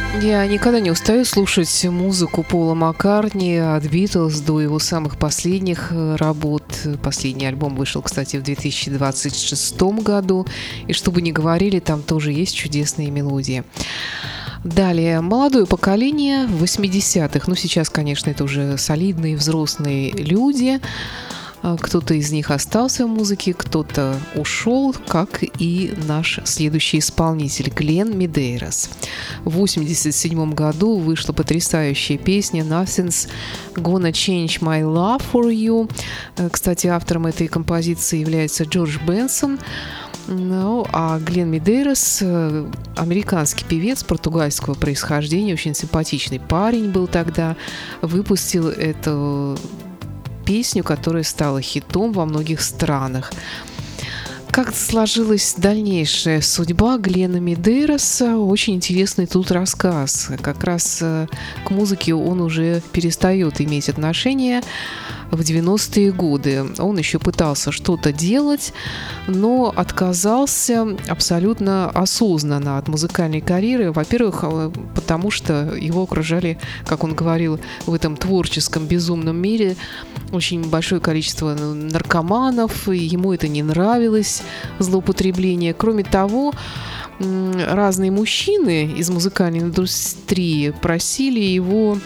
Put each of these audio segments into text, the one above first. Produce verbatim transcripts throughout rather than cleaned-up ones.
Я никогда не устаю слушать музыку Пола Маккартни от Битлз до его самых последних э, работ. Последний альбом вышел, кстати, в две тысячи двадцать шестом году. И что бы ни говорили, там тоже есть чудесные мелодии. Далее, молодое поколение восьмидесятых. Ну, сейчас, конечно, это уже солидные взрослые люди. Кто-то из них остался в музыке, кто-то ушел, как и наш следующий исполнитель Глен Медейрос. В восемьдесят седьмом году вышла потрясающая песня «Nothing's Gonna Change My Love for You». Кстати, автором этой композиции является Джордж Бенсон. Ну, а Глен Медейрос, американский певец португальского происхождения, очень симпатичный парень был тогда, выпустил эту песню, которая стала хитом во многих странах. Как сложилась дальнейшая судьба Глена Медейроса? Очень интересный тут рассказ. Как раз к музыке он уже перестает иметь отношение в девяностые годы. Он еще пытался что-то делать, но отказался абсолютно осознанно от музыкальной карьеры. Во-первых, потому что его окружали, как он говорил, в этом творческом безумном мире очень большое количество наркоманов, и ему это не нравилось, злоупотребление. Кроме того, разные мужчины из музыкальной индустрии просили его,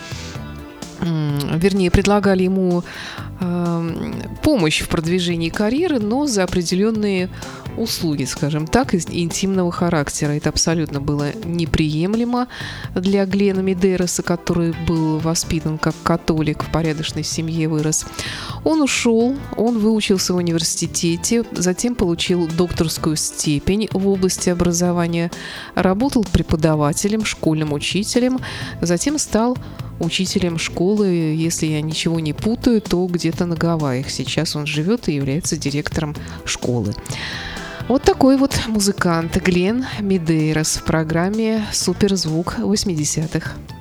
вернее, предлагали ему э, помощь в продвижении карьеры, но за определенные услуги, скажем так, интимного характера. Это абсолютно было неприемлемо для Глена Медейроса, который был воспитан как католик, в порядочной семье вырос. Он ушел, он выучился в университете, затем получил докторскую степень в области образования, работал преподавателем, школьным учителем, затем стал учителем школы, если я ничего не путаю, то где-то на Гавайях. Сейчас он живет и является директором школы. Вот такой вот музыкант Глен Медейрос в программе «Суперзвук восьмидесятых».